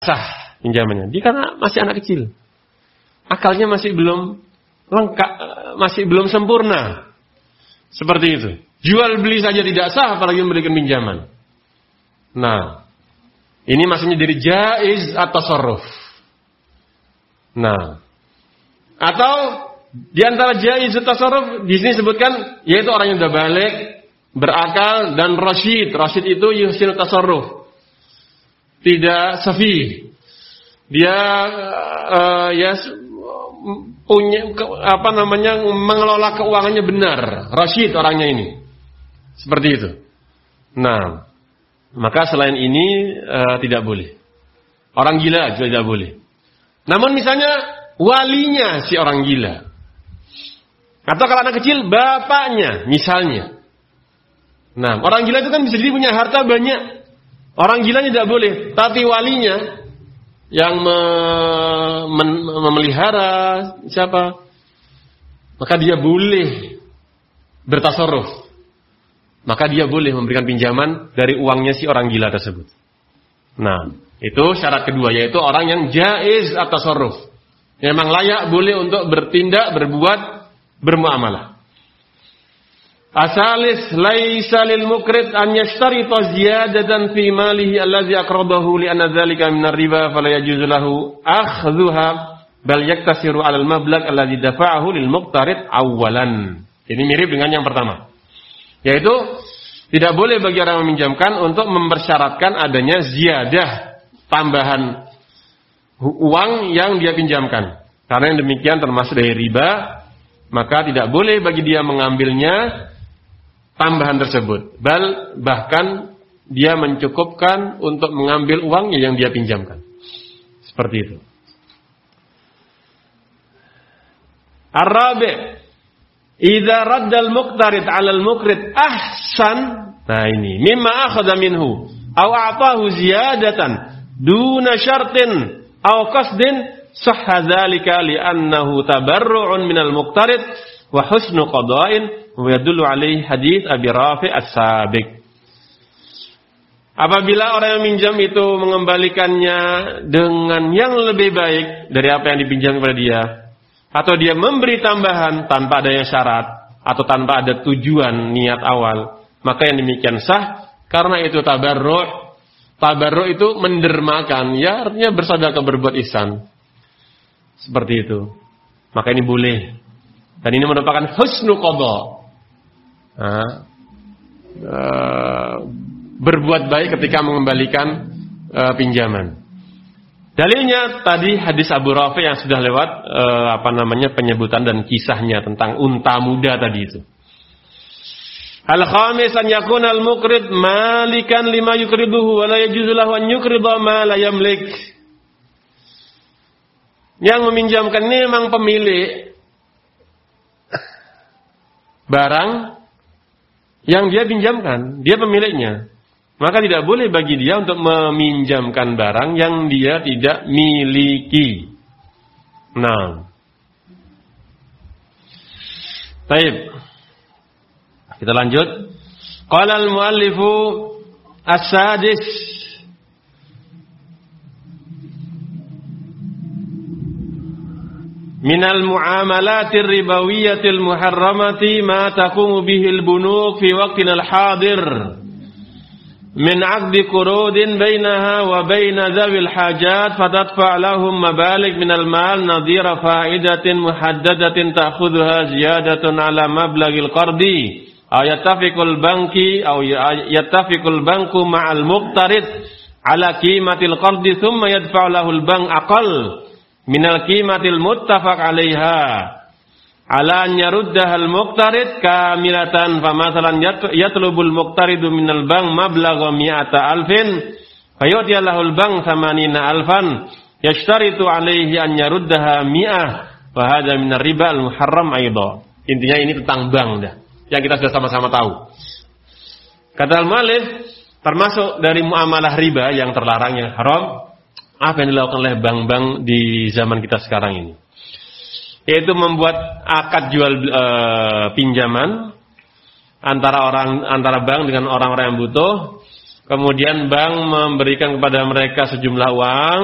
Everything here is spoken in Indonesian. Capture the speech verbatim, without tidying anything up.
sah pinjamannya. Dia karena masih anak kecil. Akalnya masih belum lengkap, masih belum sempurna. Seperti itu. Jual beli saja tidak sah, apalagi memberikan pinjaman. Nah, ini maksudnya dari jaiz atau tasarruf. Nah, atau di antara jaiz atau tasarruf di sini sebutkan yaitu orang yang sudah balik, berakal dan rasyid. Rasyid itu yuhsin tasarruf. Tidak safi. Dia uh, ya punya apa namanya mengelola keuangannya benar. Rasyid orangnya ini. Seperti itu. Nah, maka selain ini uh, tidak boleh. Orang gila juga tidak boleh. Namun misalnya walinya si orang gila. Atau kalau anak kecil bapaknya misalnya. Nah, orang gila itu kan bisa jadi punya harta banyak. Orang gilanya tidak boleh, tapi walinya yang me, men, memelihara siapa? Maka dia boleh bertasarruf. Maka dia boleh memberikan pinjaman dari uangnya si orang gila tersebut. Nah, itu syarat kedua, yaitu orang yang jaiz atau tasarruf. Memang layak boleh untuk bertindak, berbuat, bermuamalah. Asalis laisa lil mukrid an yashtarita ziyadatan fi malihi allazi aqradahu li anna dzalika min ar-riba fala yajuzu lahu akhdhuha bal yaktasiru 'ala al-mablagh allazi dafa'ahu lil muqtarid awwalan. Ini mirip dengan yang pertama. Yaitu tidak boleh bagi orang yang meminjamkan untuk mempersyaratkan adanya ziyadah, tambahan uang yang dia pinjamkan. Karena yang demikian termasuk dari riba, maka tidak boleh bagi dia mengambilnya tambahan tersebut. Bal bahkan dia mencukupkan untuk mengambil uangnya yang dia pinjamkan. Seperti itu. Ar-rabi' idza radda al-muqtarid 'ala al-muqrid ahsan. Nah ini, mimma akhadha minhu aw a'tahu ziyadatan duna syartin aw qasdin sahha dzalika li'annahu tabarru'un minal muqtarid wa husnu qada'in. Yadullu alaihi hadis Abi Rafi' as-Sabiq. Apabila orang yang minjam itu mengembalikannya dengan yang lebih baik dari apa yang dipinjam kepada dia, atau dia memberi tambahan tanpa adanya syarat atau tanpa ada tujuan niat awal, maka yang demikian sah karena itu tabarru'. Tabarru' itu mendermakan, ya artinya bersedekah, berbuat ihsan. Seperti itu. Maka ini boleh. Dan ini merupakan husnu qada. Nah, uh, berbuat baik ketika mengembalikan uh, pinjaman. Dalilnya tadi hadis Abu Rafi yang sudah lewat uh, apa namanya penyebutan dan kisahnya tentang unta muda tadi itu. Al-khamis an yakuna al-muqrid malikan lima yukriduhu wa la yajuzu lahu an yukrida ma la yamlik. Yang meminjamkan ini memang pemilik barang yang dia pinjamkan, dia pemiliknya. Maka tidak boleh bagi dia untuk meminjamkan barang yang dia tidak miliki. Nah. Baik. Kita lanjut. Qala al-muallifu as-sadis minal muamalatir ribawiyatil muharramati ma taqumu bihil bunuk fi waqtinal hadir min 'aqdi qurudin bainaha wa baina dzawil hajat fatadfa' lahum mabalik minal mal nadhira fa'idatin muhaddadatin ta'khudhuha ziyadatan 'ala mablagil qardi aw yattafiqul banki aw yattafiqul banku ma'al muqtarid 'ala qimatil qardi thumma yadfa'u lahul bank aqall minal qimatil muttafaq 'alaiha ala an yaruddahal muqtarid kamilatan fa masalan yatlubul muqtaridu minal bank mablagha mi'ata alfin fayu'ti lahul bank thamanina alfan yashtaritu 'alaihi an yaruddaha mi'ah wa hadha minar riba al muharram aidha. Intinya ini tentang bank dah yang kita sudah sama-sama tahu. Kata al-muallif termasuk dari muamalah riba yang terlarang, yang haram, apa yang dilakukan oleh bank-bank di zaman kita sekarang ini, yaitu membuat akad jual e, pinjaman antara orang antara bank dengan orang-orang yang butuh, kemudian bank memberikan kepada mereka sejumlah uang